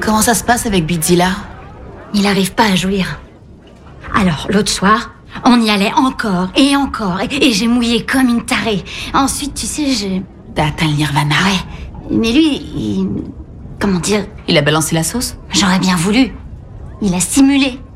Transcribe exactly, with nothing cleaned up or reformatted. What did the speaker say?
Comment ça se passe avec Bidzilla? Il arrive pas à jouir. Alors, l'autre soir, on y allait encore et encore, et, et j'ai mouillé comme une tarée. Ensuite, tu sais, j'ai... T'as atteint le nirvana. Ouais, mais lui, il... Comment dire? Il a balancé la sauce? J'aurais bien voulu. Il a simulé.